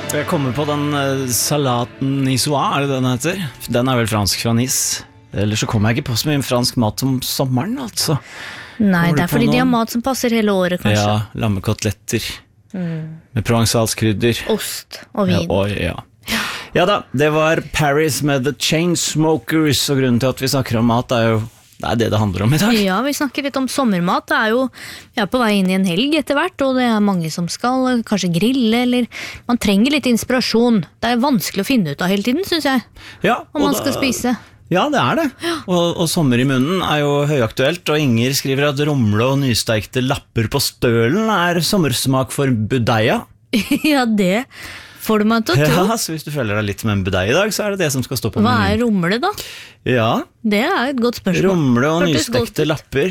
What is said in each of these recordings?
Jeg kommer på den salaten niçoise, det den heter? Den vel fransk fra Nice. Ellers så kommer jeg ikke på så mye fransk mat om sommeren, altså. Nei, det fordi de har mat som passer hele året, kanskje. Ja, lammekoteletter. Med provensalskrydder. Ost og vin. Ja da, det var Paris med The Chainsmokers, og grunnen til at vi snakker om mat er jo det handler om i dag. Ja, vi snakker litt om sommermat. Det er jo, vi er på vei inn i en helg etter hvert, og det er mange som skal kanskje grille, eller man trenger litt inspirasjon. Det er vanskelig å finne ut av hele tiden, synes jeg, om man skal spise. Ja, det er det. Og sommer i munnen er jo høyaktuelt, og Inger skriver at romle og nysteikte lapper på stølen er sommersmak for budeia. Ja, det får du meg til å tro. Ja, så hvis du føler deg litt som en budeie i dag, så er det som skal stå på menyen. Hva er romle da? Ja. Det er et godt spørsmål. Romle og nystekte lapper.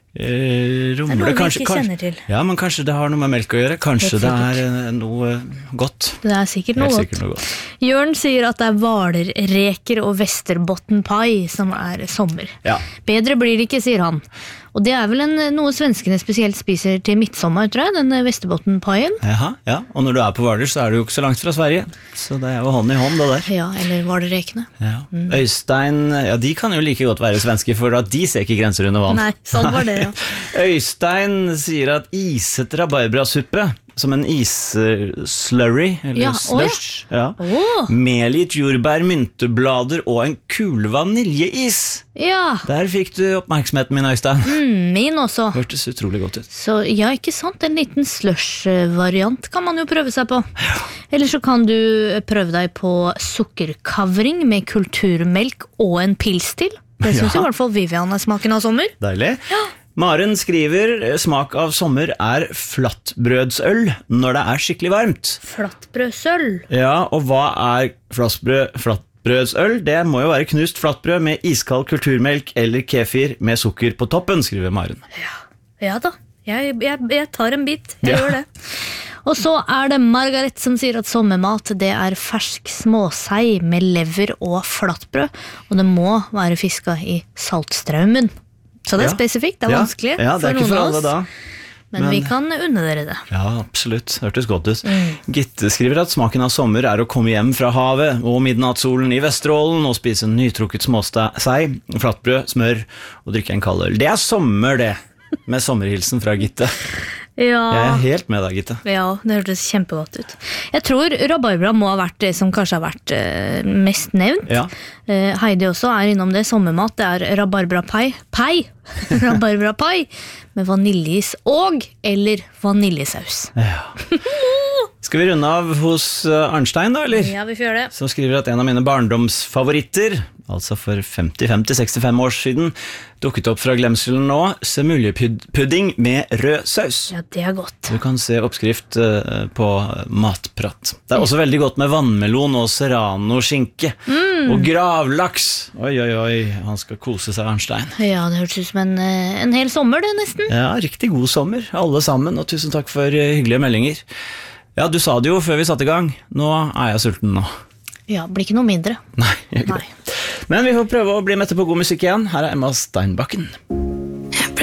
Romle, kanskje, ja, men kanskje det har noe med melk å gjøre. Kanskje det er noe godt. Det er sikkert noe godt. Jørn sier at det er hvalerreker og Västerbottenpaj som er sommer. Bedre blir det ikke, sier han. Og det er vel noe svenskene spesielt spiser til midtsommer, tror jeg, den Västerbottenpajen. Ja, og når du er på Hvaler så er du jo ikke så langt fra Sverige, så det er jo hånd i hånd det der. Ja, eller hvalerrekene. Øystein, ja, de kan jo like godt være svenske, for at de ser ikke grenser under vann. Nei, sånn var det, ja. Øystein sier at iset rabarbrasuppe, som en isslurry, eller slush, med litt jordbær, mynteblader og en kul vaniljeis. Ja. Der fikk du oppmerksomheten min, Øystein. Min også. Hørtes utrolig godt ut. Så ja, ikke sant, en liten slush-variant kan man jo prøve seg på. Eller så kan du prøve deg på sukkerkavring med kulturmelk og en pils til. Det synes i hvert fall Vivian er smaken av sommer. Deilig. Ja. Maren skriver, smak av sommer er flattbrødsøl når det er skikkelig varmt. Flattbrødsøl? Ja, og hva er flattbrødsøl? Det må jo være knust flattbrød med iskald kulturmelk eller kefir med sukker på toppen, skriver Maren. Ja da, jeg tar en bit, jeg gjør det. Og så er det Margaret som sier at sommermat det er fersk småsei med lever og flattbrød, og det må være fisket i saltstraumen. Så det er spesifikt, det er vanskelig for noen av oss, men vi kan unne dere det. Ja, absolutt, hørtes godt ut. Gitte skriver at smaken av sommer er å komme hjem fra havet og midnattssolen i Vesterålen og spise en nytrukket småsei, flattbrød, smør og drikke en kald øl. Det er sommer det, med sommerhilsen fra Gitte. Jeg er helt med deg, Gitte. Ja, det hørtes kjempegodt ut. Jeg tror rabarbra må ha vært det som kanskje har vært mest nevnt. Heidi også er innom det. Sommermat, det er rabarbrapai med vaniljeis og eller vaniljesaus. Skal vi runde av hos Arnstein da, eller? Ja, vi får gjøre det. Som skriver at en av mine barndomsfavoritter, altså for 50-65 år siden, dukket opp fra glemselen nå, semuljepudding med rød saus. Ja, det er godt. Du kan se oppskrift på Matprat. Det er også veldig godt med vannmelon og serrano-skinke. Og gravlaks. Oi, han skal kose seg, Arnstein. Ja, det hørtes ut som en hel sommer det, nesten. Ja, riktig god sommer, alle sammen, og tusen takk for hyggelige meldinger. Ja, du sa det jo før vi satte i gang. Nå er jeg sulten nå. Ja, blir ikke noe mindre. Nei, jeg gjør ikke det. Men vi får prøve å bli mette på god musikk igjen. Her er Emma Steinbakken.